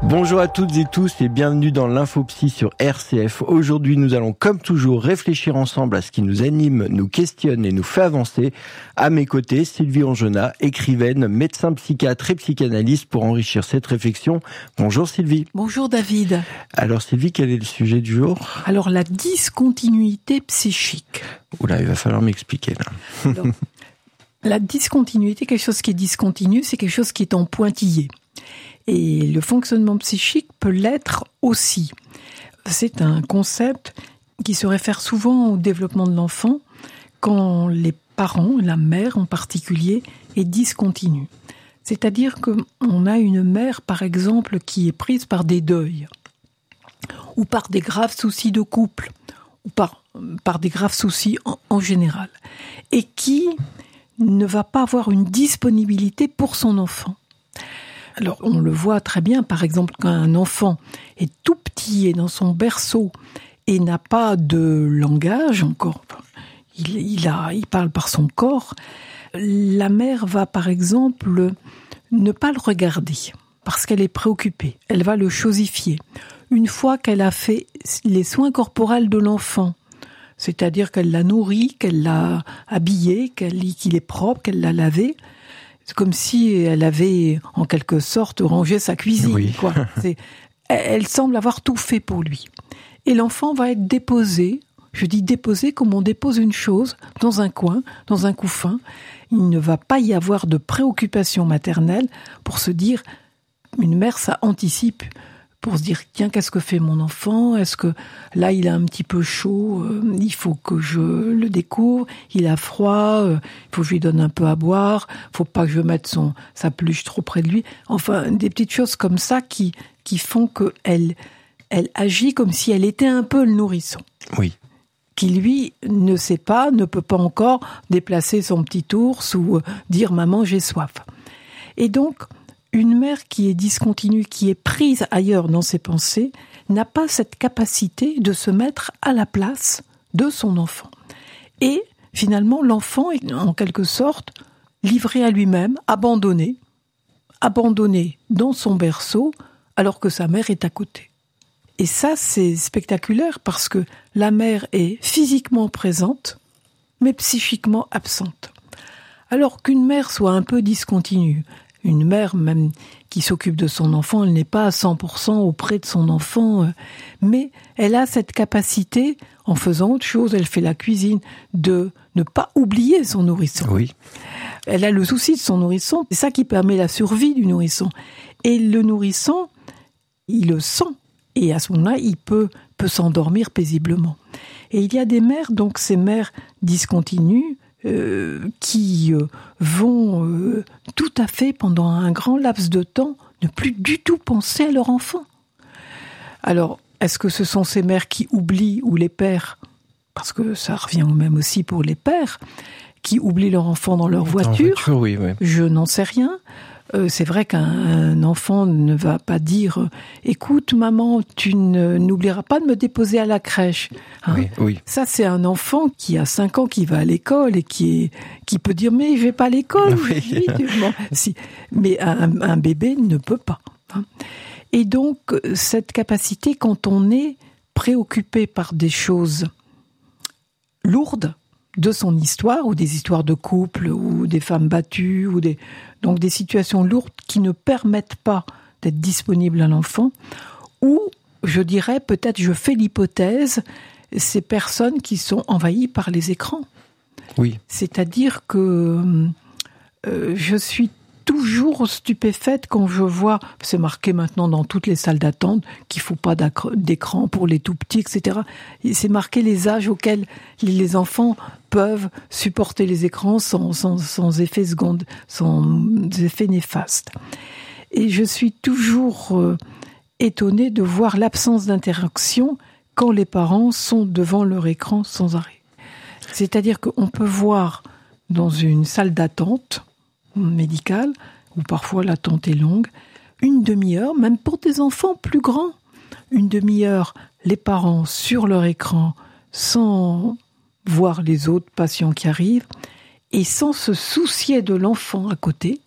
Bonjour à toutes et tous et bienvenue dans l'Infopsy sur RCF. Aujourd'hui, nous allons comme toujours réfléchir ensemble à ce qui nous anime, nous questionne et nous fait avancer. À mes côtés, Sylvie Ongenat, écrivaine, médecin psychiatre et psychanalyste pour enrichir cette réflexion. Bonjour Sylvie. Bonjour David. Alors Sylvie, quel est le sujet du jour ? Alors la discontinuité psychique. Oula, il va falloir m'expliquer là. Alors, la discontinuité, quelque chose qui est discontinu, c'est quelque chose qui est en pointillé. Et le fonctionnement psychique peut l'être aussi. C'est un concept qui se réfère souvent au développement de l'enfant quand les parents, la mère en particulier, est discontinue. C'est-à-dire qu'on a une mère, par exemple, qui est prise par des deuils, ou par des graves soucis de couple, ou par des graves soucis en général, et qui ne va pas avoir une disponibilité pour son enfant. Alors, on le voit très bien, par exemple, quand un enfant est tout petit et dans son berceau et n'a pas de langage encore, il parle par son corps, la mère va, par exemple, ne pas le regarder parce qu'elle est préoccupée. Elle va le chosifier. Une fois qu'elle a fait les soins corporels de l'enfant, c'est-à-dire qu'elle l'a nourri, qu'elle l'a habillé, qu'il est propre, qu'elle l'a lavé, c'est comme si elle avait, en quelque sorte, rangé sa cuisine. Oui. Quoi. Elle semble avoir tout fait pour lui. Et l'enfant va être déposé, je dis déposé comme on dépose une chose, dans un coin, dans un couffin. Il ne va pas y avoir de préoccupation maternelle pour se dire, une mère, ça anticipe, pour se dire, tiens, qu'est-ce que fait mon enfant ? Est-ce que là, il a un petit peu chaud, il faut que je le découvre, il a froid, il faut que je lui donne un peu à boire, il faut pas que je mette sa peluche trop près de lui. Enfin, des petites choses comme ça qui font qu'elle agit comme si elle était un peu le nourrisson. Oui. Qui, lui, ne sait pas, ne peut pas encore déplacer son petit ours ou dire « maman, j'ai soif ». Et donc, une mère qui est discontinue, qui est prise ailleurs dans ses pensées, n'a pas cette capacité de se mettre à la place de son enfant. Et finalement, l'enfant est en quelque sorte livré à lui-même, abandonné dans son berceau, alors que sa mère est à côté. Et ça, c'est spectaculaire parce que la mère est physiquement présente, mais psychiquement absente. Alors qu'une mère soit un peu discontinue, une mère même qui s'occupe de son enfant, elle n'est pas à 100% auprès de son enfant, mais elle a cette capacité, en faisant autre chose, elle fait la cuisine, de ne pas oublier son nourrisson. Oui. Elle a le souci de son nourrisson, c'est ça qui permet la survie du nourrisson. Et le nourrisson, il le sent, et à ce moment-là, il peut s'endormir paisiblement. Et il y a des mères, donc ces mères discontinues, qui vont tout à fait, pendant un grand laps de temps, ne plus du tout penser à leur enfant. Alors, est-ce que ce sont ces mères qui oublient, ou les pères, parce que ça revient au même aussi pour les pères, qui oublient leur enfant dans leur voiture ? Oui. Je n'en sais rien. C'est vrai qu'un enfant ne va pas dire « Écoute, maman, tu n'oublieras pas de me déposer à la crèche. » Oui. Ça, c'est un enfant qui a 5 ans, qui va à l'école et qui peut dire « Mais je vais pas à l'école. Oui. » Si. Mais un bébé ne peut pas. Et donc, cette capacité, quand on est préoccupé par des choses lourdes de son histoire, ou des histoires de couple, ou des femmes battues, donc des situations lourdes qui ne permettent pas d'être disponibles à l'enfant, ou, je dirais, peut-être je fais l'hypothèse, ces personnes qui sont envahies par les écrans. Oui. C'est-à-dire que je suis toujours stupéfaite quand je vois, c'est marqué maintenant dans toutes les salles d'attente, qu'il ne faut pas d'écran pour les tout-petits, etc. Et c'est marqué les âges auxquels les enfants peuvent supporter les écrans sans effet sans effet néfaste. Et je suis toujours étonnée de voir l'absence d'interaction quand les parents sont devant leur écran sans arrêt. C'est-à-dire qu'on peut voir dans une salle d'attente médicale, où parfois l'attente est longue, une demi-heure, même pour des enfants plus grands, une demi-heure, les parents sur leur écran, sans voir les autres patients qui arrivent, et sans se soucier de l'enfant à côté,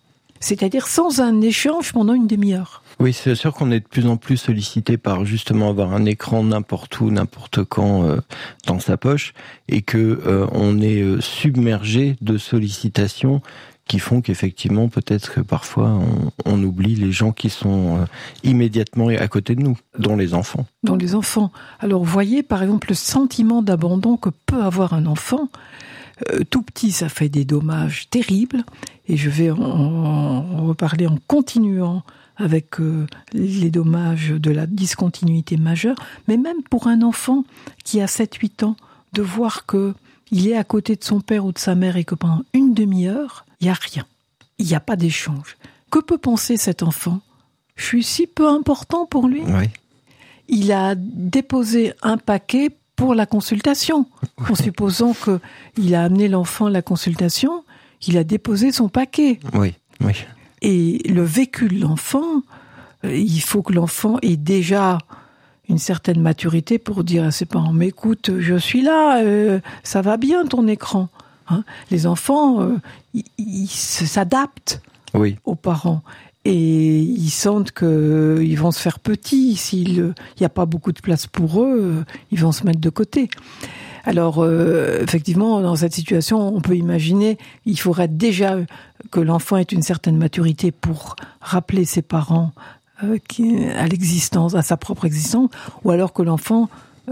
c'est-à-dire sans un échange pendant une demi-heure. Oui, c'est sûr qu'on est de plus en plus sollicité par justement avoir un écran n'importe où, n'importe quand dans sa poche, et que on est submergé de sollicitations qui font qu'effectivement, peut-être que parfois, on oublie les gens qui sont immédiatement à côté de nous, dont les enfants. Dont les enfants. Alors, vous voyez, par exemple, le sentiment d'abandon que peut avoir un enfant. Tout petit, ça fait des dommages terribles. Et je vais en reparler en continuant avec les dommages de la discontinuité majeure. Mais même pour un enfant qui a 7-8 ans, de voir qu'il est à côté de son père ou de sa mère et que pendant une demi-heure, il n'y a rien. Il n'y a pas d'échange. Que peut penser cet enfant ? Je suis si peu important pour lui. Oui. Il a déposé un paquet pour la consultation. Oui. En supposant qu'il a amené l'enfant à la consultation, il a déposé son paquet. Oui, oui. Et le vécu de l'enfant, il faut que l'enfant ait déjà une certaine maturité pour dire à ses parents « Mais écoute, je suis là, ça va bien ton écran ». Hein, les enfants, ils s'adaptent aux parents et ils sentent qu'ils vont se faire petits. S'il n'y a pas beaucoup de place pour eux, ils vont se mettre de côté. Alors, effectivement, dans cette situation, on peut imaginer il faudrait déjà que l'enfant ait une certaine maturité pour rappeler ses parents à l'existence, à sa propre existence, ou alors que l'enfant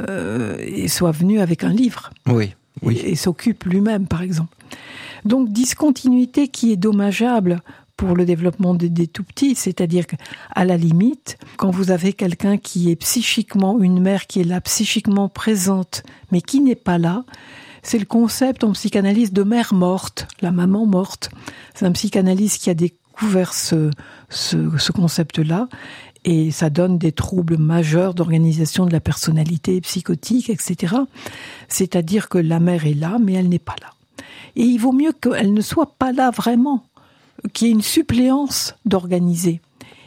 soit venu avec un livre. Oui. Oui. Et s'occupe lui-même, par exemple. Donc, discontinuité qui est dommageable pour le développement des tout-petits, c'est-à-dire qu'à la limite, quand vous avez quelqu'un qui est psychiquement, une mère qui est là, psychiquement présente, mais qui n'est pas là, c'est le concept en psychanalyse de mère morte, la maman morte. C'est un psychanalyste qui a découvert ce concept-là, et ça donne des troubles majeurs d'organisation de la personnalité psychotique, etc. C'est-à-dire que la mère est là, mais elle n'est pas là. Et il vaut mieux qu'elle ne soit pas là vraiment, qu'il y ait une suppléance d'organiser.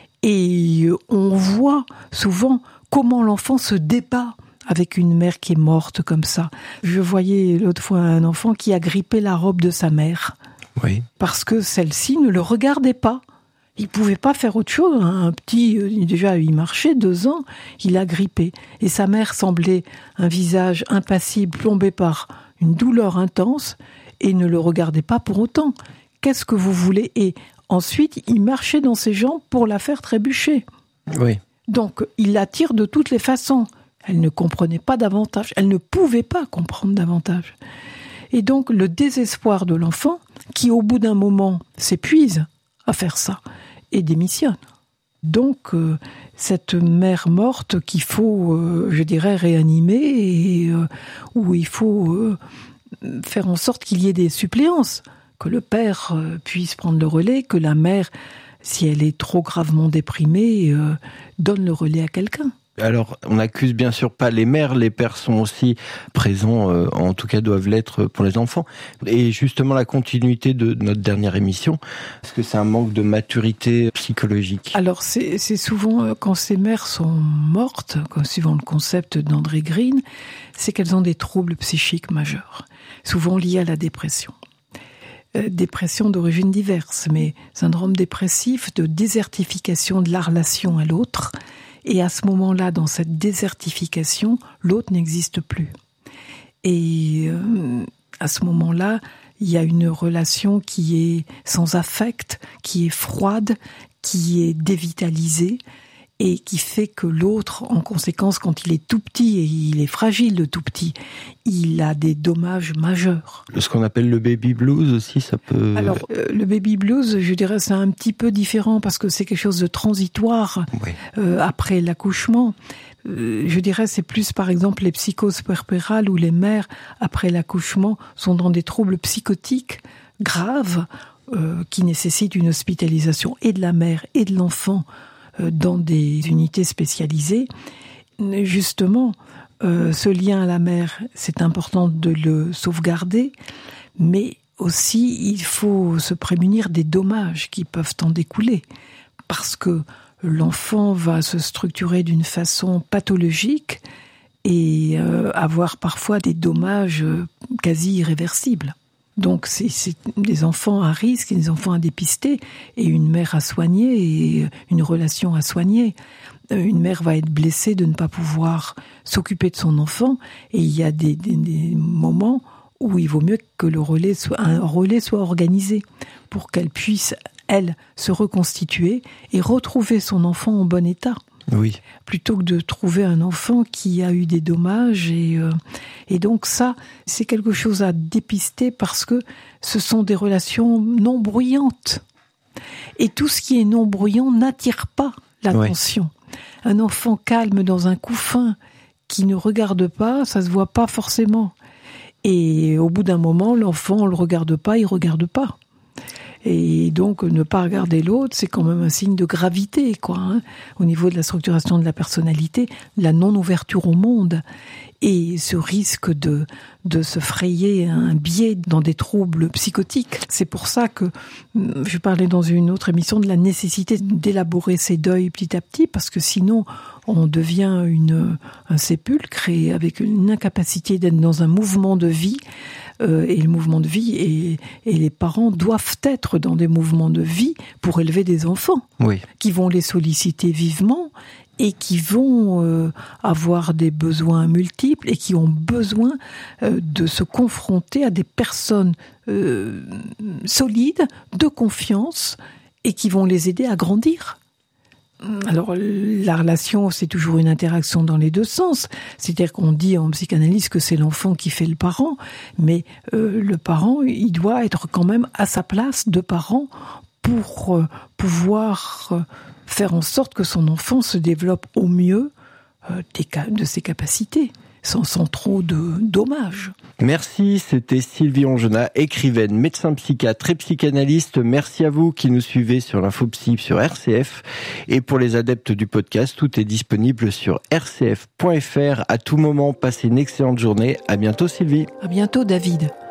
Et on voit souvent comment l'enfant se débat avec une mère qui est morte comme ça. Je voyais l'autre fois un enfant qui agrippait la robe de sa mère. Oui. Parce que celle-ci ne le regardait pas. Il pouvait pas faire autre chose. Un petit, déjà, il marchait 2 ans, il a grippé. Et sa mère semblait un visage impassible, plombé par une douleur intense, et ne le regardait pas pour autant. Qu'est-ce que vous voulez ? Et ensuite, il marchait dans ses jambes pour la faire trébucher. Oui. Donc, il la tire de toutes les façons. Elle ne comprenait pas davantage. Elle ne pouvait pas comprendre davantage. Et donc, le désespoir de l'enfant, qui au bout d'un moment s'épuise à faire ça, et démissionne. Donc, cette mère morte qu'il faut, je dirais, réanimer, et où il faut faire en sorte qu'il y ait des suppléances, que le père puisse prendre le relais, que la mère, si elle est trop gravement déprimée, donne le relais à quelqu'un. Alors, on n'accuse bien sûr pas les mères, les pères sont aussi présents, en tout cas doivent l'être pour les enfants. Et justement, la continuité de notre dernière émission, est-ce que c'est un manque de maturité psychologique ? Alors, c'est souvent, quand ces mères sont mortes, suivant le concept d'André Green, c'est qu'elles ont des troubles psychiques majeurs, souvent liés à la dépression. Dépression d'origine diverse, mais syndrome dépressif de désertification de la relation à l'autre. Et à ce moment-là, dans cette désertification, l'autre n'existe plus. Et à ce moment-là, il y a une relation qui est sans affect, qui est froide, qui est dévitalisée, et qui fait que l'autre, en conséquence, quand il est tout petit, et il est fragile le tout petit, il a des dommages majeurs. Ce qu'on appelle le baby blues aussi, ça peut... Alors, le baby blues, je dirais, c'est un petit peu différent, parce que c'est quelque chose de transitoire, oui. Après l'accouchement. Je dirais, c'est plus, par exemple, les psychoses puerpérales, où les mères, après l'accouchement, sont dans des troubles psychotiques graves, qui nécessitent une hospitalisation et de la mère et de l'enfant, dans des unités spécialisées. Justement, ce lien à la mère, c'est important de le sauvegarder, mais aussi il faut se prémunir des dommages qui peuvent en découler, parce que l'enfant va se structurer d'une façon pathologique et avoir parfois des dommages quasi irréversibles. Donc c'est des enfants à risque, des enfants à dépister, et une mère à soigner, et une relation à soigner. Une mère va être blessée de ne pas pouvoir s'occuper de son enfant, et il y a des moments où il vaut mieux que un relais soit organisé pour qu'elle puisse, elle, se reconstituer et retrouver son enfant en bon état. Oui. Plutôt que de trouver un enfant qui a eu des dommages. Et donc ça, c'est quelque chose à dépister parce que ce sont des relations non bruyantes. Et tout ce qui est non bruyant n'attire pas l'attention. Oui. Un enfant calme dans un couffin qui ne regarde pas, ça se voit pas forcément. Et au bout d'un moment, l'enfant, on le regarde pas, il regarde pas. Et donc, ne pas regarder l'autre, c'est quand même un signe de gravité, quoi, hein, au niveau de la structuration de la personnalité, la non-ouverture au monde. Et ce risque de se frayer un biais dans des troubles psychotiques. C'est pour ça que je parlais dans une autre émission de la nécessité d'élaborer ces deuils petit à petit, parce que sinon, on devient un sépulcre et avec une incapacité d'être dans un mouvement de vie. Et le mouvement de vie, et les parents doivent être dans des mouvements de vie pour élever des enfants, oui, qui vont les solliciter vivement et qui vont avoir des besoins multiples et qui ont besoin de se confronter à des personnes solides, de confiance, et qui vont les aider à grandir. Alors, la relation, c'est toujours une interaction dans les deux sens. C'est-à-dire qu'on dit en psychanalyse que c'est l'enfant qui fait le parent, mais le parent, il doit être quand même à sa place de parent pour pouvoir faire en sorte que son enfant se développe au mieux de ses capacités, sans trop de dommages. Merci, c'était Sylvie Ongenat, écrivaine, médecin psychiatre et psychanalyste. Merci à vous qui nous suivez sur l'Infopsy sur RCF. Et pour les adeptes du podcast, tout est disponible sur rcf.fr. À tout moment, passez une excellente journée. À bientôt Sylvie. À bientôt David.